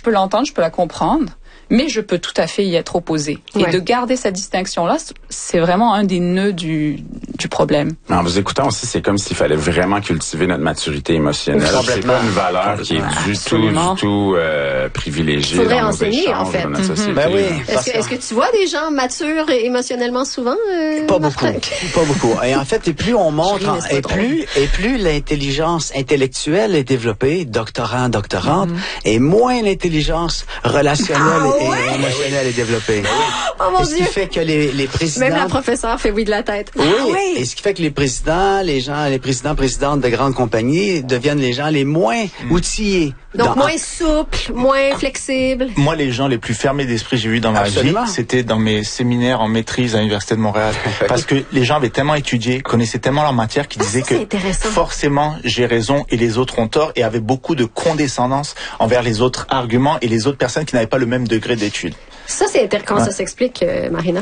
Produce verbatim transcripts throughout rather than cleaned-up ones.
peux l'entendre, je peux la comprendre, mais je peux tout à fait y être opposée. Ouais. Et de garder cette distinction-là, c'est vraiment un des nœuds du, du problème. En vous écoutant aussi, c'est comme s'il fallait vraiment cultiver notre maturité émotionnelle. C'est pas une valeur qui est du Absolument. tout, du tout euh, privilégiée Faudrait dans enseigner, nos échanges, en fait. dans notre société. Ben oui, est-ce, que, est-ce que tu vois des gens matures émotionnellement souvent, euh, Pas Martin? beaucoup, pas beaucoup. Et en fait, et plus on monte, en, et plus et plus l'intelligence intellectuelle est développée, doctorant, doctorante, mm-hmm. et moins l'intelligence relationnelle ah, et, ouais? et émotionnelle est développée. Oh mon et ce Dieu! qui fait que les, les présidents... Même la professeure fait oui de la tête. Oui, ah, oui, et ce qui fait que les présidents, les gens, les présidents, présidentes de grandes compagnies deviennent les gens les moins mm. outillés. Donc, dans... moins souples, moins flexibles. Moi, les gens les plus fermés d'esprit j'ai vu dans ma Absolument. vie, c'était dans mes séminaires en maîtrise à l'Université de Montréal. Parce que les gens avaient tellement étudié, connaissaient tellement leur matière qu'ils ah, disaient ça, que forcément j'ai raison et les autres ont tort, et avaient beaucoup de condescendance envers les autres arguments et les autres personnes qui n'avaient pas le même degré d'étude. Ça, c'est intéressant. Comment ouais. ça s'explique, euh, Marina?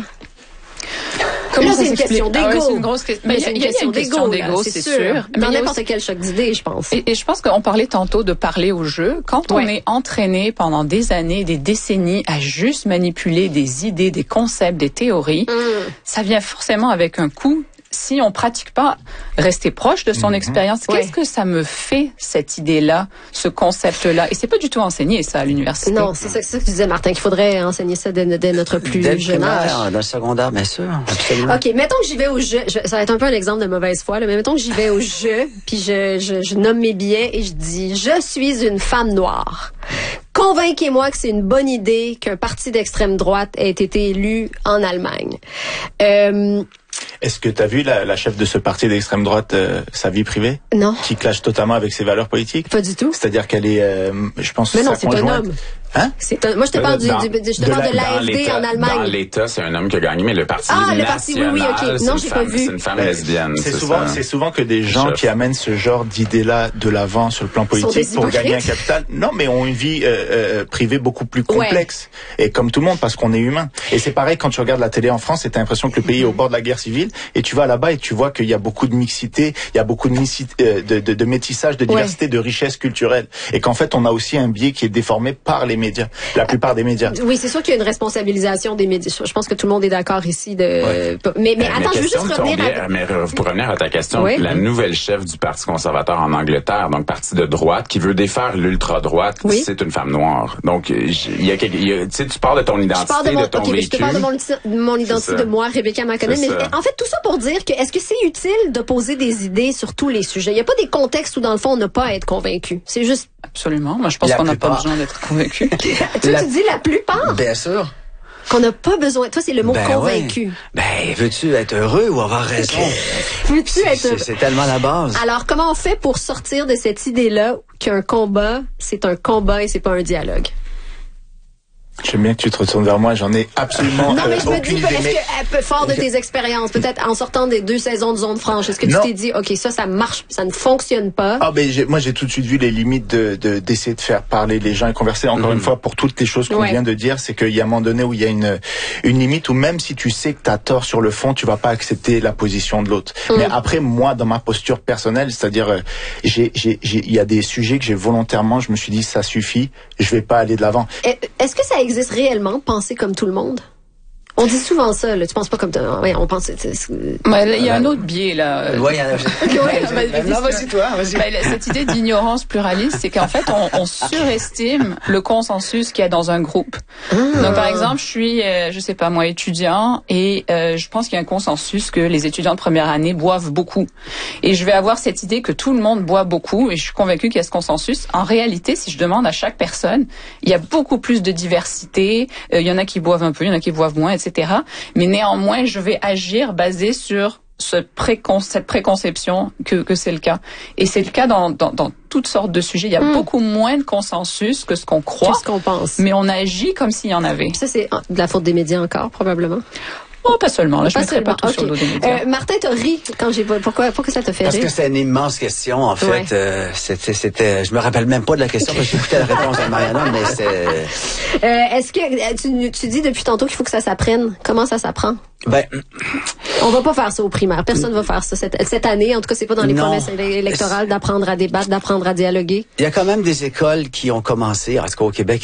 Comment là, ça c'est une question d'ego. Ah ouais, c'est une grosse question. Mais c'est une, une question d'ego, d'ego, c'est sûr. sûr. Mais dans n'importe aussi... quel choc d'idées, je pense. Et, et je pense qu'on parlait tantôt de parler au jeu. Quand ouais. on est entraîné pendant des années, des décennies à juste manipuler des idées, des concepts, des théories, mm. ça vient forcément avec un coût. Si on pratique pas rester proche de son mm-hmm. expérience, ouais. qu'est-ce que ça me fait, cette idée-là, ce concept-là? Et c'est pas du tout enseigné, ça, à l'université. Non, c'est ça, c'est ça que tu disais, Martin, qu'il faudrait enseigner ça dès, dès notre plus dès jeune âge. Dans le secondaire, bien sûr. Absolument. OK, mettons que j'y vais au jeu. Je, ça va être un peu un exemple de mauvaise foi, là, mais mettons que j'y vais au jeu, puis je, je, je nomme mes billets et je dis « Je suis une femme noire ». Convainquez-moi que c'est une bonne idée qu'un parti d'extrême droite ait été élu en Allemagne. Euh... Est-ce que tu as vu la, la chef de ce parti d'extrême droite, euh, sa vie privée? Non. Qui clash totalement avec ses valeurs politiques? Pas du tout. C'est-à-dire qu'elle est, euh, je pense, mais non, sa c'est conjointe... un homme. Hein? C'est un, moi, je te parle dans, du, du, je te de parle la, de l'A F D en Allemagne. Dans l'État, c'est un homme qui a gagné, mais le parti ah, national, le parti, oui, oui, ok. Non, j'ai femme, pas vu. C'est une femme lesbienne. C'est, c'est souvent, ça. c'est souvent que des gens qui amènent ce genre d'idées-là de l'avant sur le plan politique pour gagner un capital. Non, mais ont une vie euh, euh, privée beaucoup plus complexe. Ouais. Et comme tout le monde, parce qu'on est humain. Et c'est pareil quand tu regardes la télé en France, et t'as l'impression que le pays est au bord de la guerre civile, et tu vas là-bas et tu vois qu'il y a beaucoup de mixité, il y a beaucoup de, mixité, de, de, de métissage, de diversité, ouais. de richesse culturelle. Et qu'en fait, on a aussi un biais qui est déformé par les médias. La plupart des médias. Oui, c'est sûr qu'il y a une responsabilisation des médias. Je pense que tout le monde est d'accord ici. De. Ouais. Mais, mais attends, je veux juste revenir. Biais, à... Mais pour revenir à ta question, oui. la nouvelle chef du Parti conservateur en Angleterre, donc parti de droite, qui veut défaire l'ultra-droite, oui. c'est une femme noire. Donc, il y a, il y a tu sais, tu parles de ton identité, de, mon, de ton okay, vécu. Je te parle de mon, de mon identité de moi, Rebecca McConnell. Mais en fait, tout ça pour dire que est-ce que c'est utile de poser des idées sur tous les sujets? Il n'y a pas des contextes où, dans le fond, on n'a pas à être convaincu. C'est juste. Absolument. Moi, je pense la qu'on n'a pas besoin d'être convaincu. Toi, la... tu dis la plupart? Bien sûr. Qu'on n'a pas besoin. Toi, c'est le mot ben convaincu. Ouais. Ben, veux-tu être heureux ou avoir raison? veux-tu être heureux? C'est, c'est tellement la base. Alors, comment on fait pour sortir de cette idée-là qu'un combat, c'est un combat et c'est pas un dialogue? J'aime bien que tu te retournes vers moi, j'en ai absolument non, mais euh, je me aucune dis, idée. Est-ce que, fort de tes expériences, peut-être en sortant des deux saisons de Zone Franche, est-ce que non. tu t'es dit, OK, ça, ça marche, ça ne fonctionne pas? Ah, ben, j'ai, moi, j'ai tout de suite vu les limites de, de, d'essayer de faire parler les gens et converser. Encore mmh. une fois, pour toutes les choses qu'on ouais. vient de dire, c'est qu'il y a un moment donné où il y a une, une limite où même si tu sais que t'as tort sur le fond, tu vas pas accepter la position de l'autre. Mmh. Mais après, moi, dans ma posture personnelle, c'est-à-dire, euh, j'ai, j'ai, j'ai, il y a des sujets que j'ai volontairement, je me suis dit, ça suffit, je vais pas aller de l'avant. Est-ce que ça existe réellement? Penser comme tout le monde? On dit souvent ça, là. Tu penses pas comme toi. Ouais, on pense. Mais il y a un autre biais, là. Oui, il y en a. Okay, ouais, bah, non, vas-y, toi, vas-y. Bah, cette idée d'ignorance pluraliste, c'est qu'en fait, on, on surestime le consensus qu'il y a dans un groupe. Ah. Donc, par exemple, je suis, euh, je sais pas moi, étudiant, et euh, je pense qu'il y a un consensus que les étudiants de première année boivent beaucoup. Et je vais avoir cette idée que tout le monde boit beaucoup, et je suis convaincue qu'il y a ce consensus. En réalité, si je demande à chaque personne, il y a beaucoup plus de diversité. Euh, il y en a qui boivent un peu, il y en a qui boivent moins, et cetera. Mais néanmoins, je vais agir basé sur ce précon- cette préconception que, que c'est le cas. Et c'est le cas dans, dans, dans toutes sortes de sujets. Il y a mmh. beaucoup moins de consensus que ce qu'on croit. Que ce qu'on pense. Mais on agit comme s'il y en avait. Ça, c'est de la faute des médias encore, probablement. Oh, pas seulement. Là, je pas ne mettrai pas tout okay. sur le dos des médias. Euh, Martin, t'as ri quand j'ai... Pourquoi, pourquoi ça te fait Parce rire? Parce que c'est une immense question, en fait. Ouais. Euh, c'était, c'était... Je me rappelle même pas de la question parce que j'écoutais la réponse de Mariana, mais c'est... Euh, est-ce que... Tu, tu dis depuis tantôt qu'il faut que ça s'apprenne. Comment ça s'apprend? Ben... On va pas faire ça au primaire. Personne va faire ça cette, cette année. En tout cas, c'est pas dans les non. promesses électorales d'apprendre à débattre, d'apprendre à dialoguer. Il y a quand même des écoles qui ont commencé, en tout cas au Québec,